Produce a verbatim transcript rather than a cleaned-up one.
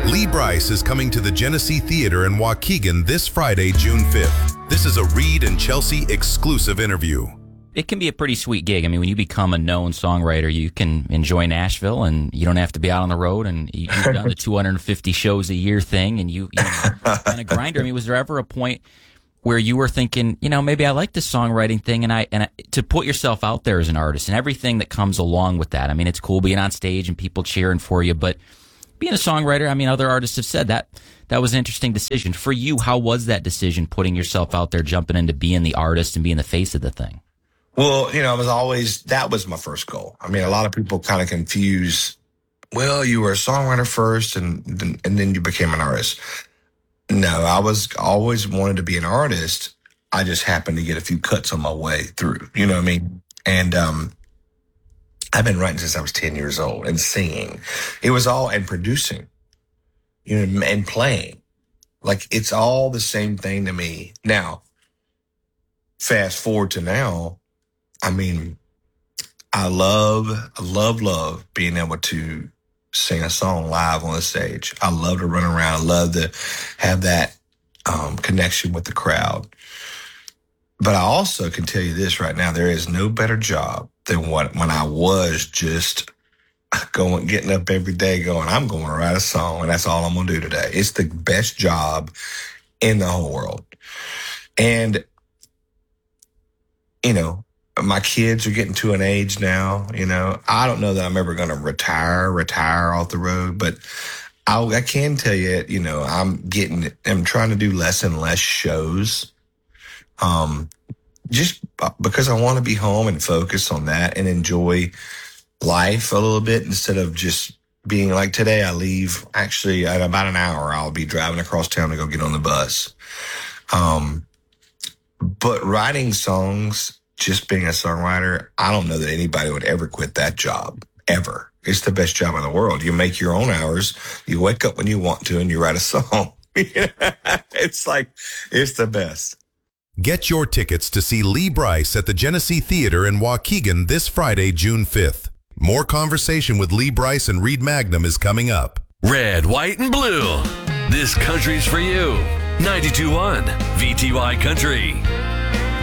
Lee Brice is coming to the Genesee Theater in Waukegan this Friday, June fifth. This is a Reed and Chelsea exclusive interview. It can be a pretty sweet gig. I mean, when you become a known songwriter, you can enjoy Nashville, and you don't have to be out on the road, and you've done the two hundred fifty shows a year thing, and you, you know, kind of grinder. I mean, was there ever a point where you were thinking, you know, maybe I like this songwriting thing, and I and I, to put yourself out there as an artist and everything that comes along with that? I mean, it's cool being on stage and people cheering for you, but being a songwriter, I mean, other artists have said that that was an interesting decision. For you, how was that decision, putting yourself out there, jumping into being the artist and being the face of the thing? Well, you know, I was always, that was my first goal. I mean, a lot of people kind of confuse, well, you were a songwriter first and then, and then you became an artist. No, I was always wanted to be an artist. I just happened to get a few cuts on my way through, you know what I mean? And, um, I've been writing since I was ten years old and singing. It was all, and producing, you know, and playing. Like, it's all the same thing to me. Now, fast forward to now, I mean, I love, I love, love being able to sing a song live on the stage. I love to run around. I love to have that um, connection with the crowd. But I also can tell you this right now, there is no better job than what when I was just going, getting up every day going, I'm going to write a song, and that's all I'm going to do today. It's the best job in the whole world. And, you know, my kids are getting to an age now, you know, I don't know that I'm ever going to retire, retire off the road, but I, I can tell you, you know, I'm getting, I'm trying to do less and less shows. Um, just because I want to be home and focus on that and enjoy life a little bit instead of just being like today. I leave actually at about an hour. I'll be driving across town to go get on the bus. Um, but writing songs, just being a songwriter, I don't know that anybody would ever quit that job, ever. It's the best job in the world. You make your own hours. You wake up when you want to and you write a song. It's like, it's the best. Get your tickets to see Lee Brice at the Genesee Theater in Waukegan this Friday, June fifth. More conversation with Lee Brice and Reed Magnum is coming up. Red, white, and blue. This country's for you. ninety-two point one V T Y Country.